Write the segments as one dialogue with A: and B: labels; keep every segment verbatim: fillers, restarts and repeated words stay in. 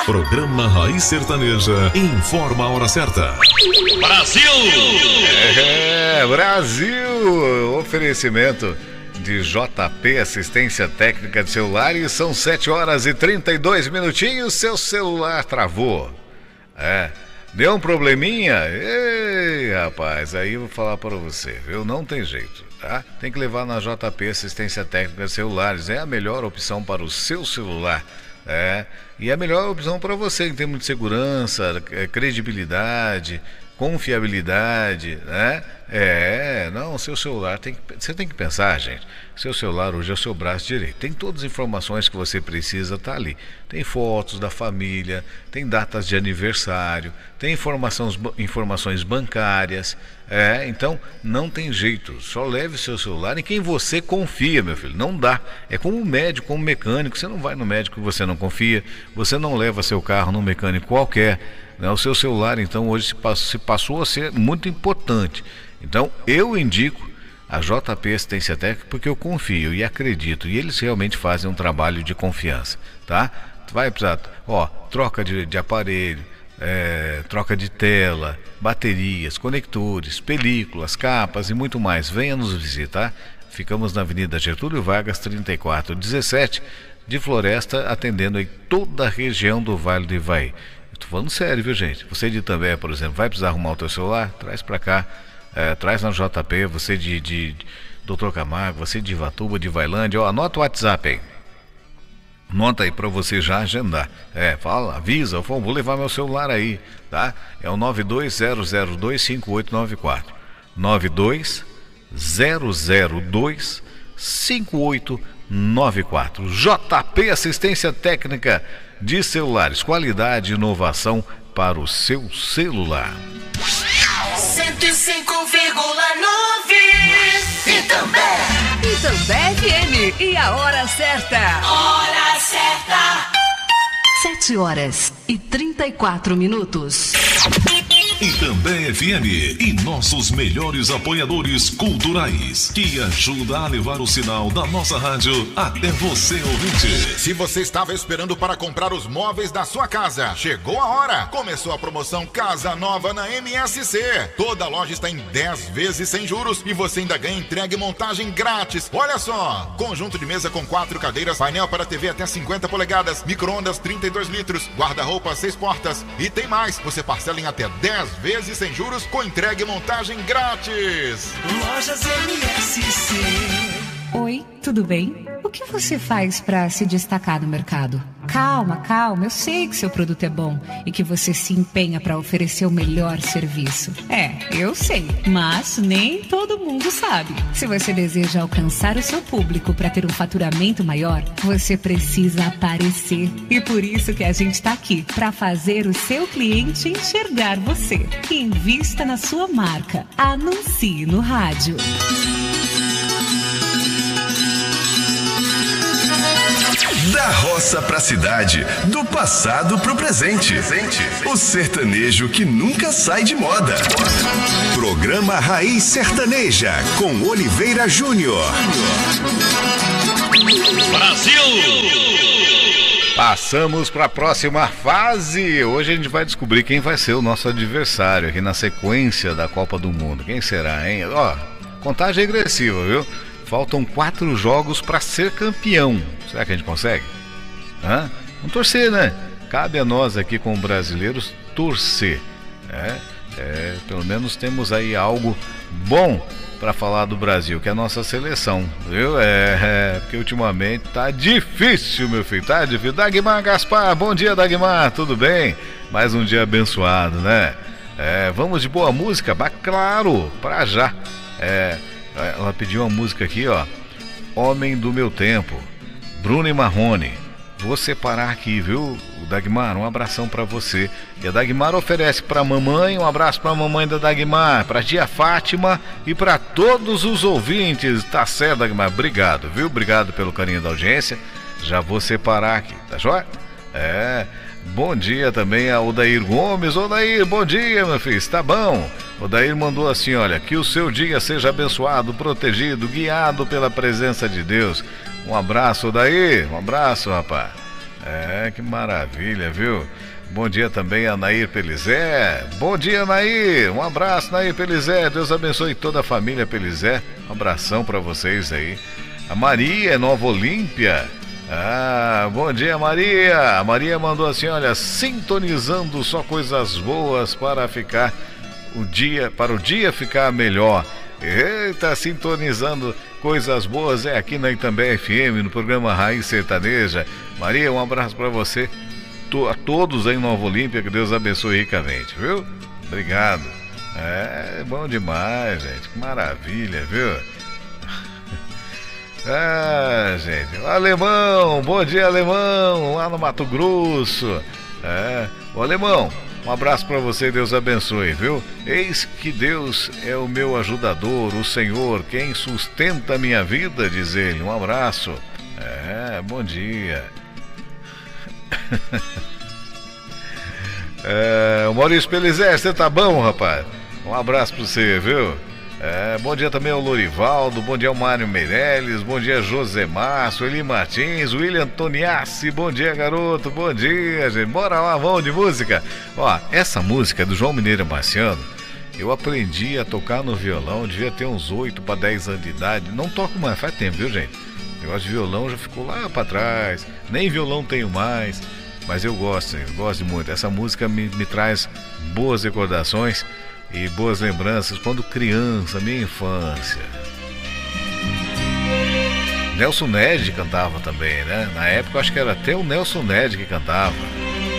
A: Programa Raiz Sertaneja informa a hora certa.
B: Brasil!
C: É, Brasil! Oferecimento de J P Assistência Técnica de Celulares. São sete horas e trinta e dois minutinhos. Seu celular travou. É, deu um probleminha? Ei, rapaz, aí eu vou falar para você, viu? Não tem jeito, tá? Tem que levar na J P Assistência Técnica de Celulares. É a melhor opção para o seu celular. É, e é a melhor opção para você em termos de segurança, credibilidade, confiabilidade, né? É, não, seu celular tem que, você tem que pensar, gente. Seu celular hoje é o seu braço direito. Tem todas as informações que você precisa, tá ali. Tem fotos da família, tem datas de aniversário, tem informações, informações bancárias. É, então não tem jeito. Só leve seu celular em quem você confia, meu filho. Não dá. É como médico, como mecânico. Você não vai no médico que você não confia. Você não leva seu carro num mecânico qualquer. Né? O seu celular, então, hoje se passou, se passou a ser muito importante. Então, eu indico a J P Assistência Técnica porque eu confio e acredito. E eles realmente fazem um trabalho de confiança, tá? Vai precisar, ó, troca de, de aparelho, é, troca de tela, baterias, conectores, películas, capas e muito mais. Venha nos visitar. Ficamos na Avenida Getúlio Vargas, trinta e quatro dezessete, de Floresta, atendendo aí toda a região do Vale do Ivaí. Estou falando sério, viu, gente? Você de Itambé, por exemplo, vai precisar arrumar o teu celular? Traz para cá. É, traz na J P, você de, de, de doutor Camargo, você de Ivatuba, de Vailândia, ó, anota o WhatsApp aí. Anota aí pra você já agendar. É, fala, avisa, vou levar meu celular aí, tá? É o nove dois zero zero dois cinco oito nove quatro. nove dois zero zero dois cinco oito nove quatro. J P Assistência Técnica de Celulares. Qualidade e inovação para o seu celular.
D: cento e cinco vírgula nove Itambé.
E: Itambé F M. E a hora certa?
D: Hora certa.
E: sete horas e trinta e quatro minutos.
A: Itambé F M e nossos melhores apoiadores culturais, que ajuda a levar o sinal da nossa rádio até você, ouvinte.
F: Se você estava esperando para comprar os móveis da sua casa, chegou a hora. Começou a promoção Casa Nova na M S C. Toda a loja está em dez vezes sem juros e você ainda ganha entrega e montagem grátis. Olha só, conjunto de mesa com quatro cadeiras, painel para T V até cinquenta polegadas, micro-ondas trinta e dois litros, guarda-roupa seis portas e tem mais. Você parcela em até dez vezes sem juros com entrega e montagem grátis.
D: Lojas M S C.
G: Oi, tudo bem? O que você faz para se destacar no mercado? Calma, calma, eu sei que seu produto é bom e que você se empenha para oferecer o melhor serviço. É, eu sei, mas nem todo mundo sabe. Se você deseja alcançar o seu público para ter um faturamento maior, você precisa aparecer. E por isso que a gente está aqui, para fazer o seu cliente enxergar você. Invista na sua marca. Anuncie no rádio.
H: Da roça pra cidade, do passado pro presente. O sertanejo que nunca sai de moda. Programa Raiz Sertaneja, com Oliveira Júnior.
B: Brasil!
C: Passamos para a próxima fase. Hoje a gente vai descobrir quem vai ser o nosso adversário aqui na sequência da Copa do Mundo. Quem será, hein? Ó, contagem regressiva, viu? Faltam quatro jogos para ser campeão. Será que a gente consegue? Hã? Vamos torcer, né? Cabe a nós aqui como brasileiros torcer. É, é, pelo menos temos aí algo bom para falar do Brasil, que é a nossa seleção, viu? É, é, porque ultimamente tá difícil, meu filho, tá difícil. Dagmar Gaspar, bom dia, Dagmar, tudo bem? Mais um dia abençoado, né? É, vamos de boa música? Bah, claro, pra já. É, ela pediu uma música aqui, ó. Homem do Meu Tempo, Bruno e Marrone. Vou separar aqui, viu, Dagmar? Um abração pra você. E a Dagmar oferece pra mamãe, um abraço pra mamãe da Dagmar, pra tia Fátima e pra todos os ouvintes. Tá certo, Dagmar? Obrigado, viu? Obrigado pelo carinho da audiência. Já vou separar aqui, tá joia? É. Bom dia também a Odair Gomes. Odair, bom dia, meu filho, está bom? Odair mandou assim, olha, que o seu dia seja abençoado, protegido, guiado pela presença de Deus. Um abraço, Odair, um abraço, rapaz. É, que maravilha, viu? Bom dia também a Nair Pelizé. Bom dia, Nair. Um abraço, Nair Pelizé. Deus abençoe toda a família Pelizé. Um abração para vocês aí. A Maria, Nova Olímpia. Ah, bom dia, Maria. A Maria mandou assim, olha, sintonizando só coisas boas para ficar o dia, para o dia ficar melhor. Eita, sintonizando coisas boas é aqui na Itambé F M, no programa Raiz Sertaneja. Maria, um abraço para você. A todos aí em Nova Olímpia, que Deus abençoe ricamente, viu? Obrigado. É bom demais, gente, que maravilha, viu? Ah, gente, o Alemão, bom dia, Alemão, lá no Mato Grosso. É, o Alemão, um abraço para você, Deus abençoe, viu? Eis que Deus é o meu ajudador, o Senhor, quem sustenta a minha vida, diz ele. Um abraço. É, bom dia. É, o Maurício Pelizé, você tá bom, rapaz? Um abraço pra você, viu? É, bom dia também ao Lorivaldo, bom dia ao Mário Meirelles, bom dia José Márcio, Eli Martins, William Antoniassi, bom dia, garoto, bom dia, gente. Bora lá, vamos de música. Ó, essa música é do João Mineiro Marciano. Eu aprendi a tocar no violão, devia ter uns oito para dez anos de idade. Não toco mais, faz tempo, viu, gente? Eu gosto de violão, já ficou lá para trás. Nem violão tenho mais, mas eu gosto, eu gosto muito. Essa música me, me traz boas recordações e boas lembranças quando criança, minha infância. Nelson Ned cantava também, né? Na época eu acho que era até o Nelson Ned que cantava.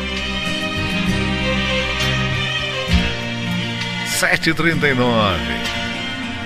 C: sete e trinta e nove.